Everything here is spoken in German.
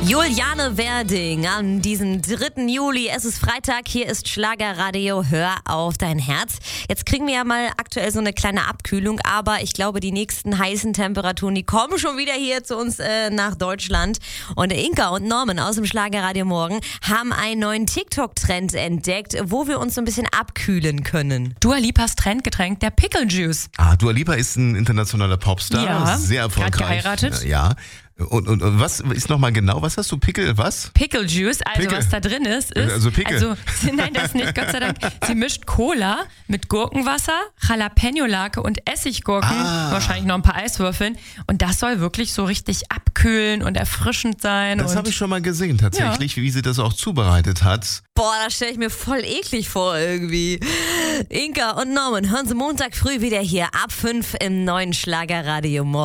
Juliane Werding am diesem 3. Juli. Es ist Freitag, hier ist Schlagerradio. Hör auf dein Herz. Jetzt kriegen wir ja mal aktuell so eine kleine Abkühlung, aber ich glaube, die nächsten heißen Temperaturen, die kommen schon wieder hier zu uns nach Deutschland. Und Inka und Norman aus dem Schlagerradio Morgen haben einen neuen TikTok-Trend entdeckt, wo wir uns so ein bisschen abkühlen können. Dua Lipas Trendgetränk, der Pickle Juice. Dua Lipa ist ein internationaler Popstar, Ja, sehr erfolgreich. gerade geheiratet. Ja. Und was ist nochmal genau, was hast du? Pickle, was? Pickle Juice, also Pickle. was da drin ist Also Pickle. Nein, das nicht, Gott sei Dank. Sie mischt Cola mit Gurkenwasser, Jalapeno-Lake und Essiggurken, wahrscheinlich noch ein paar Eiswürfeln. Und das soll wirklich so richtig abkühlen und erfrischend sein. Das habe ich schon mal gesehen, tatsächlich, wie sie das auch zubereitet hat. Boah, das stelle ich mir voll eklig vor irgendwie. Inka und Norman hören Sie Montag früh wieder hier ab 5 im neuen Schlagerradio Morgen.